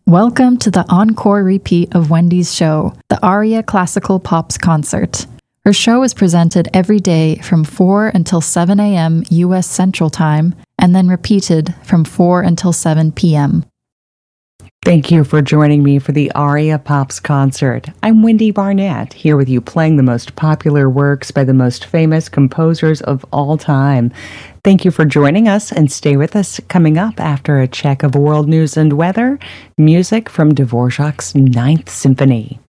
Welcome to the encore repeat of Wendy's show, the Aria Classical Pops Concert. Her show is presented every day from 4 until 7 a.m. U.S. Central Time, and then repeated from 4 until 7 p.m. Thank you for joining me for the Aria Pops Concert. I'm Wendy Barnett, here with you playing the most popular works by the most famous composers of all time. Thank you for joining us, and stay with us. Coming up after a check of world news and weather, music from Dvorak's Ninth Symphony.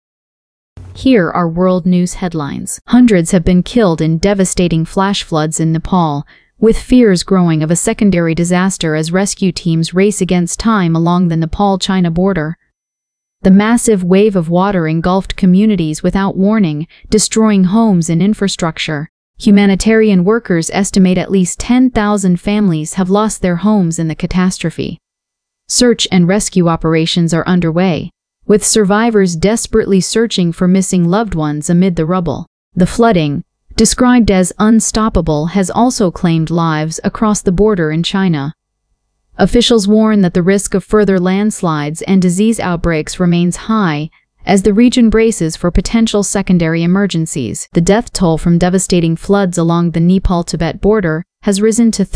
Here are world news headlines. Hundreds have been killed in devastating flash floods in Nepal, with fears growing of a secondary disaster as rescue teams race against time along the Nepal-China border. The massive wave of water engulfed communities without warning, destroying homes and infrastructure. Humanitarian workers estimate at least 10,000 families have lost their homes in the catastrophe. Search and rescue operations are underway, with survivors desperately searching for missing loved ones amid the rubble. The flooding, described as unstoppable, has also claimed lives across the border in China. Officials warn that the risk of further landslides and disease outbreaks remains high as the region braces for potential secondary emergencies. The death toll from devastating floods along the Nepal-Tibet border has risen to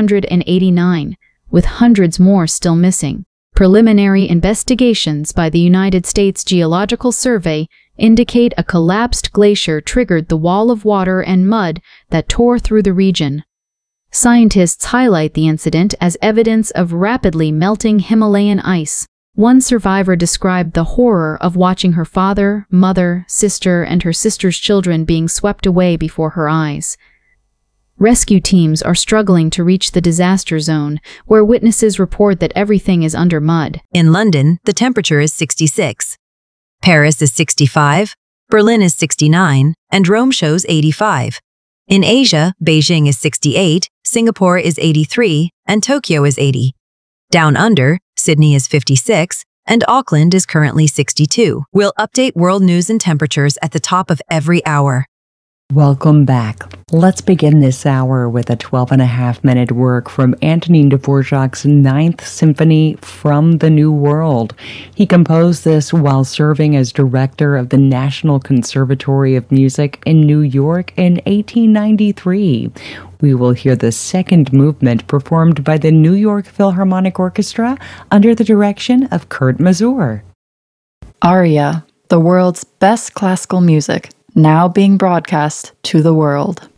389, with hundreds more still missing. Preliminary investigations by the United States Geological Survey indicate a collapsed glacier triggered the wall of water and mud that tore through the region. Scientists highlight the incident as evidence of rapidly melting Himalayan ice. One survivor described the horror of watching her father, mother, sister, and her sister's children being swept away before her eyes. Rescue teams are struggling to reach the disaster zone, where witnesses report that everything is under mud. In London, the temperature is 66. Paris is 65, Berlin is 69, and Rome shows 85. In Asia, Beijing is 68, Singapore is 83, and Tokyo is 80. Down under, Sydney is 56, and Auckland is currently 62. We'll update world news and temperatures at the top of every hour. Welcome back. Let's begin this hour with a 12.5-minute work from Antonin Dvorak's Ninth Symphony from the New World. He composed this while serving as director of the National Conservatory of Music in New York in 1893. We will hear the second movement performed by the New York Philharmonic Orchestra under the direction of Kurt Masur. Aria, the world's best classical music, now being broadcast to the world.